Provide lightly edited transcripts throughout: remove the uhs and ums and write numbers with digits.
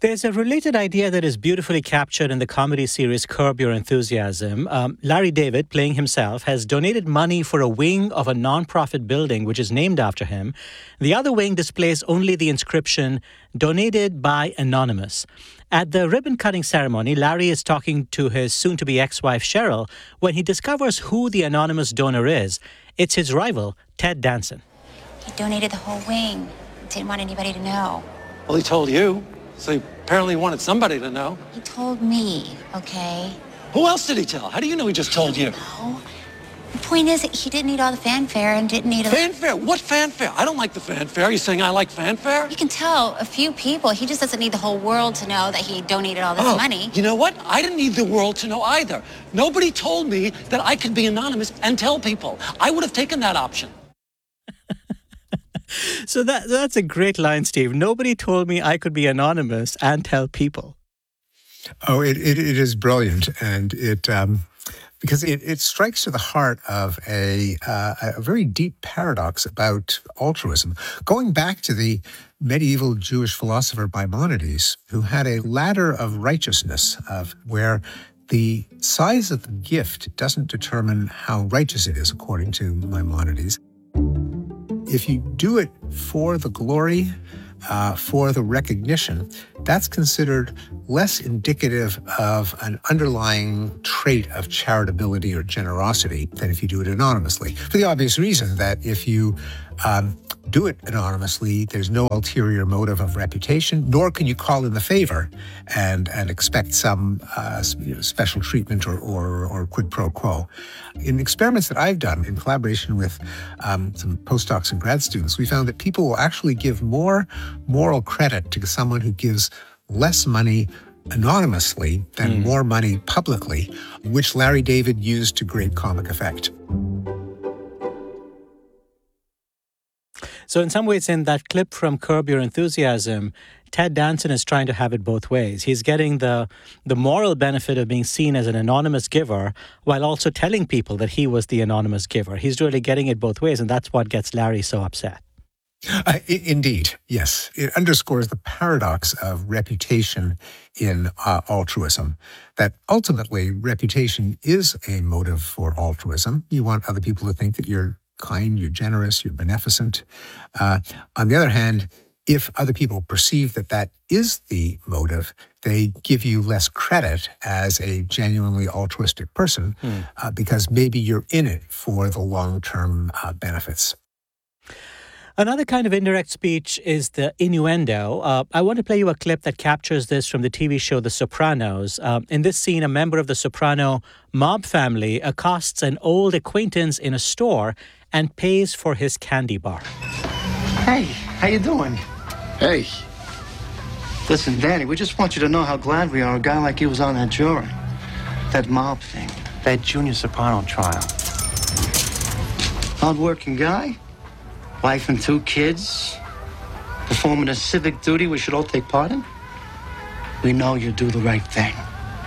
There's a related idea that is beautifully captured in the comedy series Curb Your Enthusiasm. Larry David, playing himself, has donated money for a wing of a nonprofit building which is named after him. The other wing displays only the inscription, "Donated by Anonymous." At the ribbon-cutting ceremony, Larry is talking to his soon-to-be ex-wife Cheryl when he discovers who the anonymous donor is. It's his rival, Ted Danson. He donated the whole wing. Didn't want anybody to know. Well, he told you, so he apparently wanted somebody to know. He told me, okay? Who else did he tell? How do you know he just told you? No. The point is that he didn't need all the fanfare and didn't need Fanfare? What fanfare? I don't like the fanfare. Are you saying I like fanfare? You can tell a few people. He just doesn't need the whole world to know that he donated all this money. You know what? I didn't need the world to know either. Nobody told me that I could be anonymous and tell people. I would have taken that option. So that's a great line, Steve. Nobody told me I could be anonymous and tell people. Oh, it is brilliant, and because it strikes to the heart of a very deep paradox about altruism. Going back to the medieval Jewish philosopher Maimonides, who had a ladder of righteousness, of where the size of the gift doesn't determine how righteous it is, according to Maimonides. If you do it for the glory, for the recognition, that's considered less indicative of an underlying trait of charitability or generosity than if you do it anonymously. For the obvious reason that if you do it anonymously, there's no ulterior motive of reputation, nor can you call in the favor and expect some special treatment or quid pro quo. In experiments that I've done in collaboration with some postdocs and grad students, we found that people will actually give more moral credit to someone who gives less money anonymously than more money publicly, which Larry David used to great comic effect. So in some ways, in that clip from Curb Your Enthusiasm, Ted Danson is trying to have it both ways. He's getting the moral benefit of being seen as an anonymous giver while also telling people that he was the anonymous giver. He's really getting it both ways, and that's what gets Larry so upset. Indeed, yes. It underscores the paradox of reputation in altruism, that ultimately reputation is a motive for altruism. You want other people to think that you're kind, you're generous, you're beneficent. On the other hand, if other people perceive that that is the motive, they give you less credit as a genuinely altruistic person because maybe you're in it for the long-term benefits. Another kind of indirect speech is the innuendo. I want to play you a clip that captures this from the TV show The Sopranos. In this scene, a member of the Soprano mob family accosts an old acquaintance in a store and pays for his candy bar. Hey, how you doing? Hey. Listen, Danny, we just want you to know how glad we are a guy like you was on that jury. That mob thing, that Junior Soprano trial. Hard-working guy, wife and 2 kids, performing a civic duty we should all take part in. We know you do the right thing.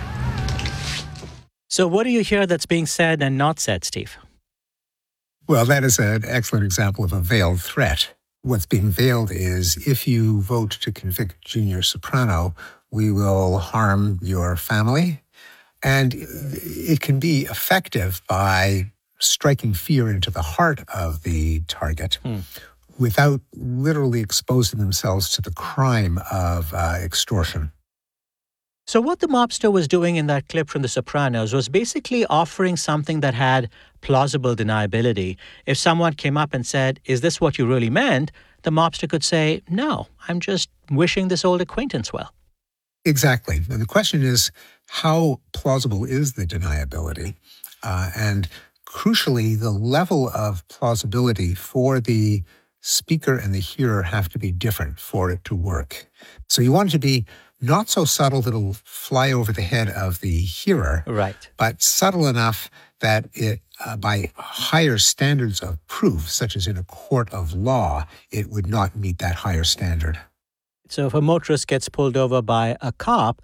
So what do you hear that's being said and not said, Steve? Well, that is an excellent example of a veiled threat. What's being veiled is if you vote to convict Junior Soprano, we will harm your family. And it can be effective by striking fear into the heart of the target without literally exposing themselves to the crime of extortion. So what the mobster was doing in that clip from The Sopranos was basically offering something that had plausible deniability. If someone came up and said, "Is this what you really meant?" the mobster could say, "No, I'm just wishing this old acquaintance well." Exactly. And the question is, how plausible is the deniability? And crucially, the level of plausibility for the speaker and the hearer have to be different for it to work. So you want it to be not so subtle that it'll fly over the head of the hearer, right, but subtle enough that it, by higher standards of proof, such as in a court of law, it would not meet that higher standard. So if a motorist gets pulled over by a cop,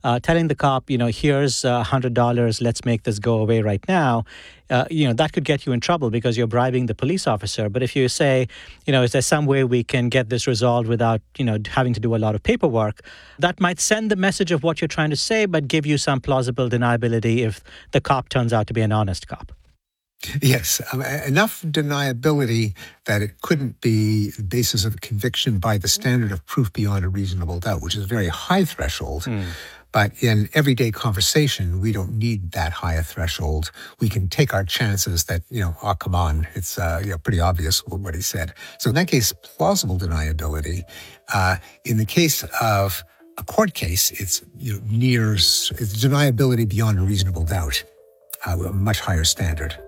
telling the cop, here's $100, let's make this go away right now, that could get you in trouble because you're bribing the police officer. But if you say, is there some way we can get this resolved without, having to do a lot of paperwork, that might send the message of what you're trying to say, but give you some plausible deniability if the cop turns out to be an honest cop. Yes, enough deniability that it couldn't be the basis of a conviction by the standard of proof beyond a reasonable doubt, which is a very high threshold. But in everyday conversation, we don't need that high a threshold. We can take our chances that, come on, it's pretty obvious what he said. So in that case, plausible deniability. In the case of a court case, it's it's deniability beyond a reasonable doubt, a much higher standard.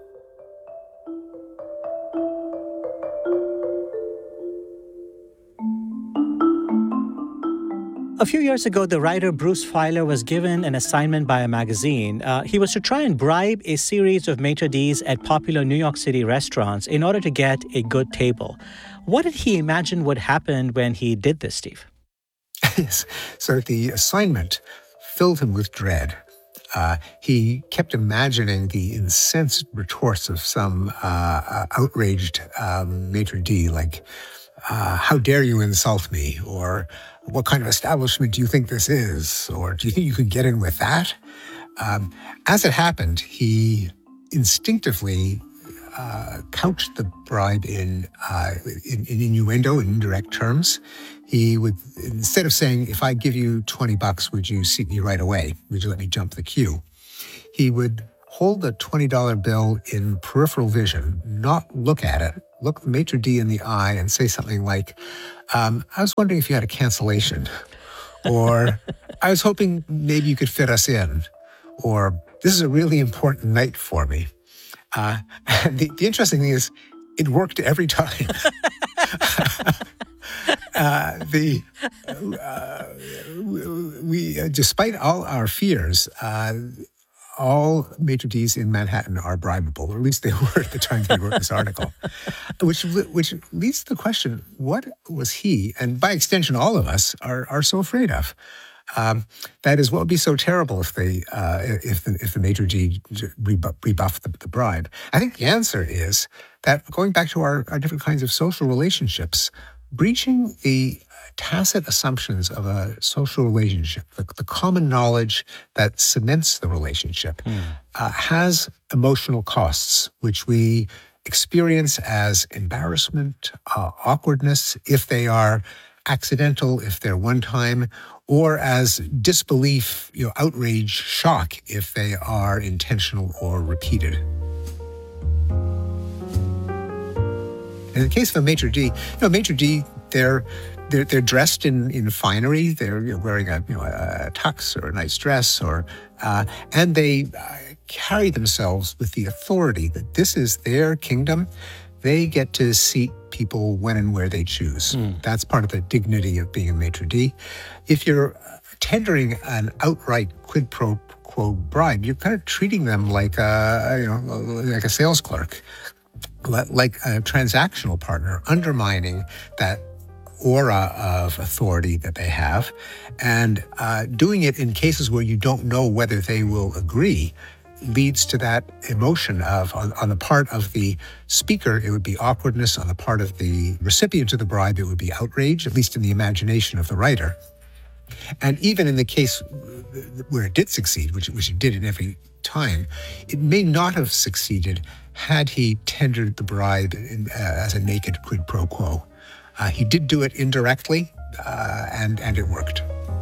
A few years ago, the writer Bruce Feiler was given an assignment by a magazine. He was to try and bribe a series of maitre d's at popular New York City restaurants in order to get a good table. What did he imagine would happen when he did this, Steve? Yes. So the assignment filled him with dread. He kept imagining the incensed retorts of some outraged maitre d', like, how dare you insult me? Or what kind of establishment do you think this is? Or do you think you could get in with that? As it happened, he instinctively couched the bribe in innuendo, in indirect terms. He would, instead of saying, if I give you $20, would you seat me right away? Would you let me jump the queue? He would hold the $20 bill in peripheral vision, not look at it, look the maitre d' in the eye and say something like, I was wondering if you had a cancellation, or I was hoping maybe you could fit us in, or this is a really important night for me. And the interesting thing is, it worked every time. Despite all our fears, all maitre d's in Manhattan are bribable, or at least they were at the time they wrote this article, which leads to the question, what was he, and by extension all of us, are so afraid of? That is, what would be so terrible if the maitre d' rebuffed the bribe? I think the answer is that, going back to our different kinds of social relationships, breaching the tacit assumptions of a social relationship, the common knowledge that cements the relationship, has emotional costs, which we experience as embarrassment, awkwardness, if they are accidental, if they're one time, or as disbelief, outrage, shock, if they are intentional or repeated. In the case of a maitre d', maitre d', they're dressed in finery. They're wearing a tux or a nice dress, and they carry themselves with the authority that this is their kingdom. They get to seat people when and where they choose. That's part of the dignity of being a maitre d'. If you're tendering an outright quid pro quo bribe, you're kind of treating them like a sales clerk, like a transactional partner, undermining that aura of authority that they have, and doing it in cases where you don't know whether they will agree leads to that emotion of, on the part of the speaker, it would be awkwardness. On the part of the recipient of the bribe, it would be outrage, at least in the imagination of the writer. And even in the case where it did succeed, which it did in every time, it may not have succeeded had he tendered the bribe as a naked quid pro quo. He did do it indirectly, and it worked.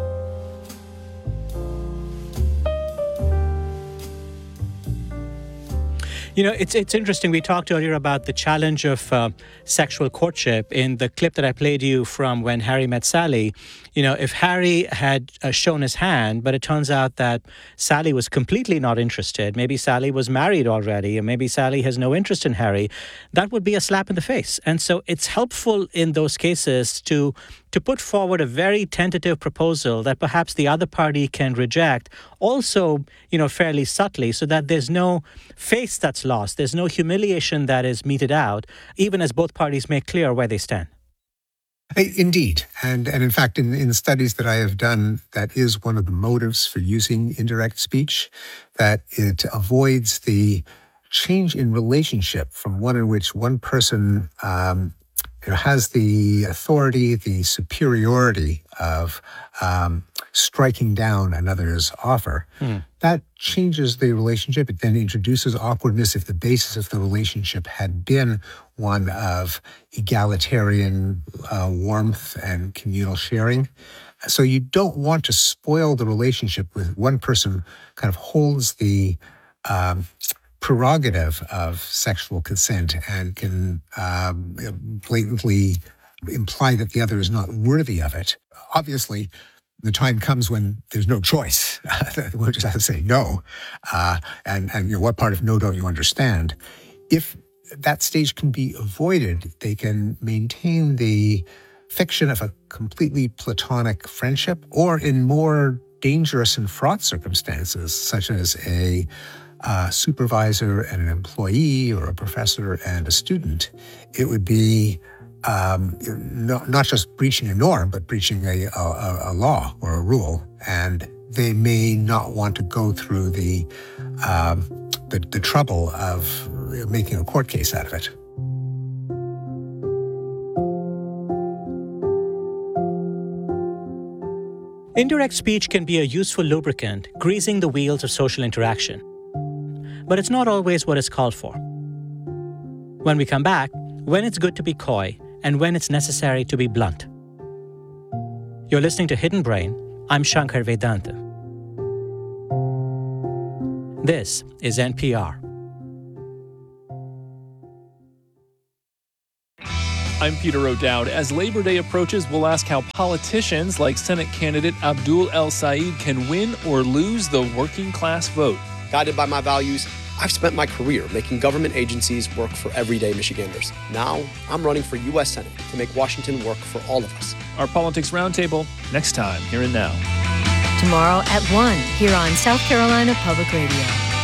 It's interesting. We talked earlier about the challenge of sexual courtship. In the clip that I played you from When Harry Met Sally, if Harry had shown his hand, but it turns out that Sally was completely not interested, maybe Sally was married already, or maybe Sally has no interest in Harry, that would be a slap in the face. And so it's helpful in those cases to put forward a very tentative proposal that perhaps the other party can reject, also, fairly subtly, so that there's no face that's lost, there's no humiliation that is meted out, even as both parties make clear where they stand. Indeed. And in fact, in studies that I have done, that is one of the motives for using indirect speech, that it avoids the change in relationship from one in which one person has the authority, the superiority of striking down another's offer. That changes the relationship. It then introduces awkwardness if the basis of the relationship had been one of egalitarian warmth and communal sharing. So you don't want to spoil the relationship with one person kind of holds the prerogative of sexual consent and can blatantly imply that the other is not worthy of it. Obviously, the time comes when there's no choice. We'll just have to say no. And what part of no don't you understand? If that stage can be avoided, they can maintain the fiction of a completely platonic friendship, or in more dangerous and fraught circumstances, such as a supervisor and an employee, or a professor and a student, it would be not just breaching a norm, but breaching a law or a rule. And they may not want to go through the trouble of making a court case out of it. Indirect speech can be a useful lubricant, greasing the wheels of social interaction. But it's not always what is called for. When we come back, when it's good to be coy and when it's necessary to be blunt. You're listening to Hidden Brain. I'm Shankar Vedanta. This is NPR. I'm Peter O'Dowd. As Labor Day approaches, we'll ask how politicians like Senate candidate Abdul El Sayed can win or lose the working class vote. Guided by my values, I've spent my career making government agencies work for everyday Michiganders. Now, I'm running for U.S. Senate to make Washington work for all of us. Our Politics Roundtable, next time, here and now. Tomorrow at 1, here on South Carolina Public Radio.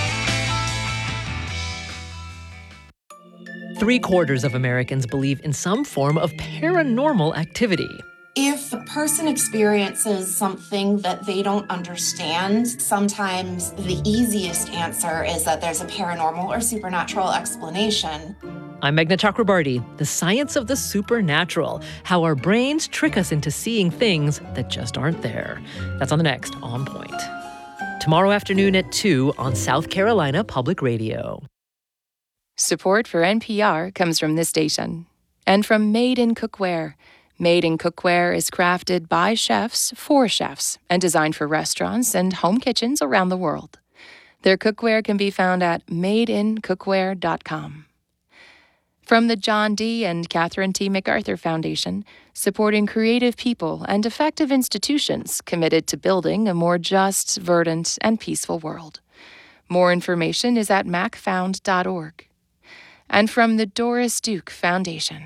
3/4 of Americans believe in some form of paranormal activity. If a person experiences something that they don't understand, sometimes the easiest answer is that there's a paranormal or supernatural explanation. I'm Meghna Chakrabarty. The science of the supernatural, how our brains trick us into seeing things that just aren't there. That's on the next On Point. Tomorrow afternoon at 2 on South Carolina Public Radio. Support for NPR comes from this station and from Made in Cookware. Made in Cookware is crafted by chefs for chefs and designed for restaurants and home kitchens around the world. Their cookware can be found at madeincookware.com. From the John D. and Catherine T. MacArthur Foundation, supporting creative people and effective institutions committed to building a more just, verdant, and peaceful world. More information is at macfound.org. And from the Doris Duke Foundation.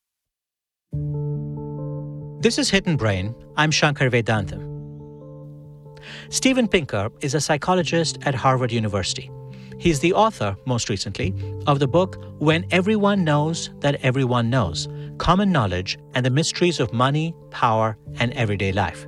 This is Hidden Brain. I'm Shankar Vedantam. Steven Pinker is a psychologist at Harvard University. He's the author, most recently, of the book When Everyone Knows That Everyone Knows: Common Knowledge and the Mysteries of Money, Power, and Everyday Life.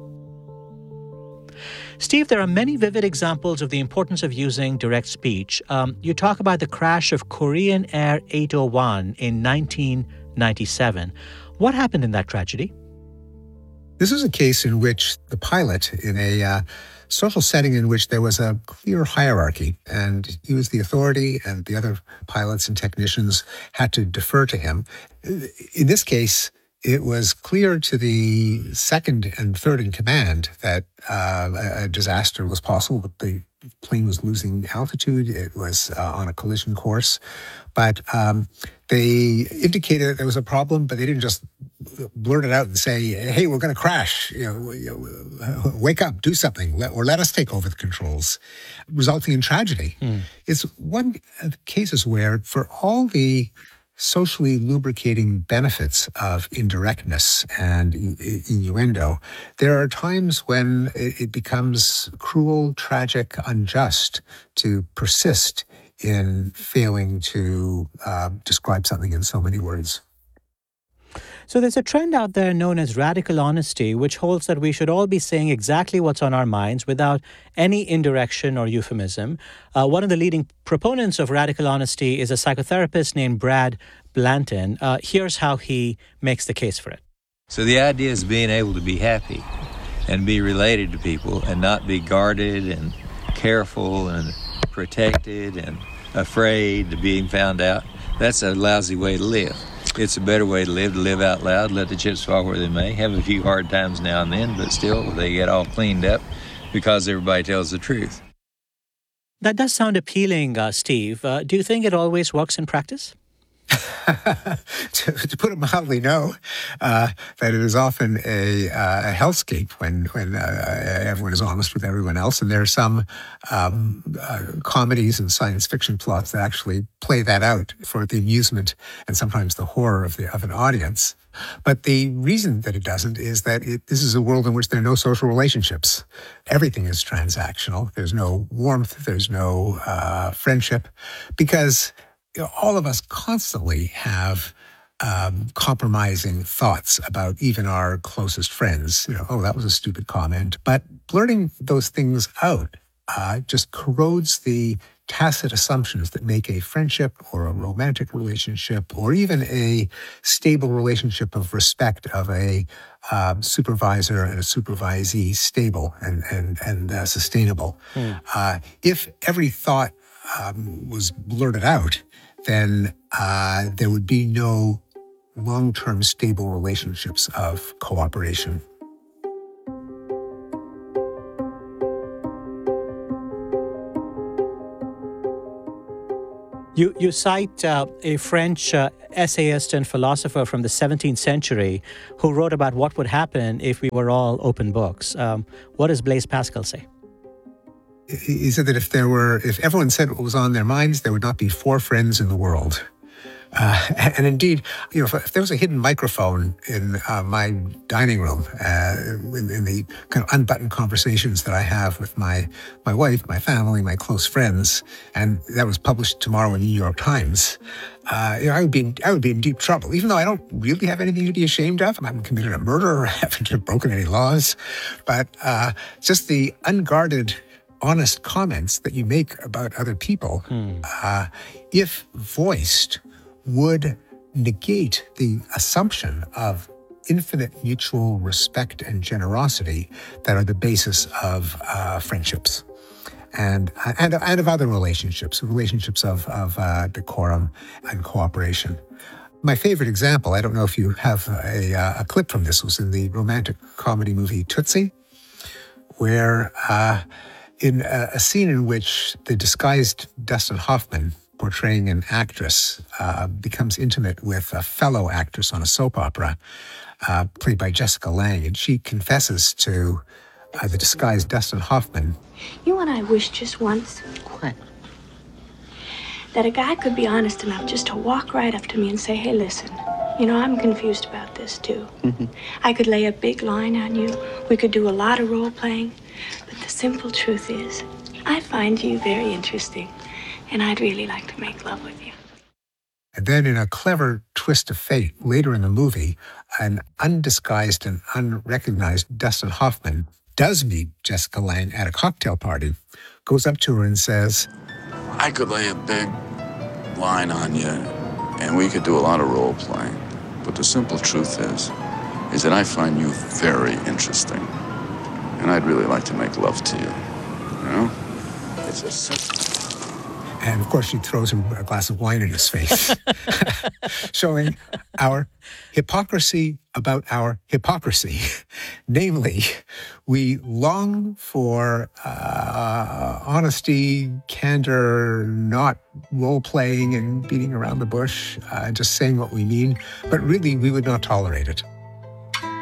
Steve, there are many vivid examples of the importance of using direct speech. You talk about the crash of Korean Air 801 in 1997. What happened in that tragedy? This was a case in which the pilot, in a social setting in which there was a clear hierarchy, and he was the authority, and the other pilots and technicians had to defer to him. In this case, it was clear to the second and third in command that a disaster was possible, but the plane was losing altitude. It was on a collision course. But they indicated that there was a problem, but they didn't just blurt it out and say, hey, we're going to crash. Wake up, do something, or let us take over the controls, resulting in tragedy. It's one of the cases where, for all the socially lubricating benefits of indirectness and innuendo, there are times when it becomes cruel, tragic, unjust to persist in failing to describe something in so many words. So there's a trend out there known as radical honesty, which holds that we should all be saying exactly what's on our minds without any indirection or euphemism. One of the leading proponents of radical honesty is a psychotherapist named Brad Blanton. Here's how he makes the case for it. So the idea is being able to be happy and be related to people and not be guarded and careful and protected and afraid of being found out. That's a lousy way to live. It's a better way to live out loud, let the chips fall where they may, have a few hard times now and then, but still they get all cleaned up because everybody tells the truth. That does sound appealing, Steve. Do you think it always works in practice? To put it mildly, no. That it is often a hellscape when everyone is honest with everyone else. And there are some comedies and science fiction plots that actually play that out for the amusement and sometimes the horror of an audience. But the reason that it doesn't is that this is a world in which there are no social relationships. Everything is transactional. There's no warmth. There's no friendship, because all of us constantly have compromising thoughts about even our closest friends. Oh, that was a stupid comment. But blurting those things out just corrodes the tacit assumptions that make a friendship or a romantic relationship or even a stable relationship of respect of a supervisor and a supervisee stable and sustainable. If every thought was blurted out, then there would be no long-term stable relationships of cooperation. You cite a French essayist and philosopher from the 17th century who wrote about what would happen if we were all open books. What does Blaise Pascal say? He said that if everyone said what was on their minds, there would not be 4 friends in the world. And indeed, if there was a hidden microphone in my dining room, in the kind of unbuttoned conversations that I have with my wife, my family, my close friends, and that was published tomorrow in the New York Times, I would be in deep trouble. Even though I don't really have anything to be ashamed of, I haven't committed a murder or haven't broken any laws, but just the unguarded, honest comments that you make about other people, if voiced, would negate the assumption of infinite mutual respect and generosity that are the basis of friendships and of other relationships of decorum and cooperation. My favorite example, I don't know if you have a clip from this, was in the romantic comedy movie Tootsie, where in a scene in which the disguised Dustin Hoffman, portraying an actress, becomes intimate with a fellow actress on a soap opera, played by Jessica Lange, and she confesses to the disguised Dustin Hoffman. You and I wish just once. What? That a guy could be honest enough just to walk right up to me and say, hey, listen, I'm confused about this too. I could lay a big line on you. We could do a lot of role playing. But the simple truth is, I find you very interesting. And I'd really like to make love with you. And then in a clever twist of fate, later in the movie, an undisguised and unrecognized Dustin Hoffman does meet Jessica Lange at a cocktail party, goes up to her and says, I could lay a big line on you, and we could do a lot of role playing. But the simple truth is that I find you very interesting. And I'd really like to make love to you. It's a simple... And of course, she throws him a glass of wine in his face, showing our hypocrisy about our hypocrisy. Namely, we long for honesty, candor, not role-playing and beating around the bush, just saying what we mean, but really we would not tolerate it.